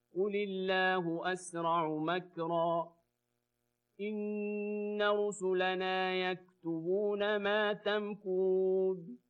قل الله أسرع مكرا إن رسلنا يكتبون ما تمكرون